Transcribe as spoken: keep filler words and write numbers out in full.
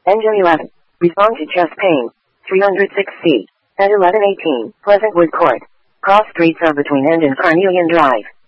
Engine eleven. Respond to chest pain. three hundred six C. At eleven eighteen, Pleasantwood Court. Cross streets are between End and Carnelian Drive.